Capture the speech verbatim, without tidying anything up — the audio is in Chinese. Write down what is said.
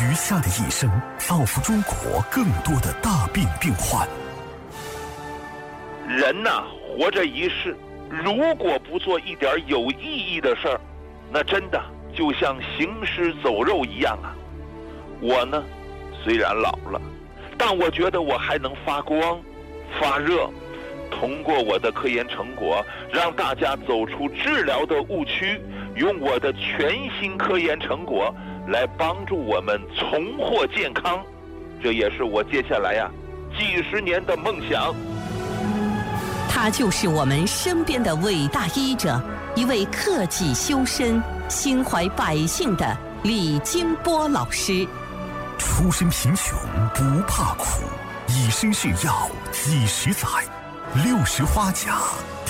余下的一生，造福中国更多的大病病患。 人呐，活着一世，如果不做一点有意义的事儿，那真的就像行尸走肉一样啊。我呢，虽然老了，但我觉得我还能发光发热，通过我的科研成果，让大家走出治疗的误区，用我的全新科研成果来帮助我们重获健康。这也是我接下来呀、啊、几十年的梦想。 他就是我们身边的伟大医者，一位克己修身、心怀百姓的李金波老师。 出身贫穷不怕苦，以身试药几十载，六十花甲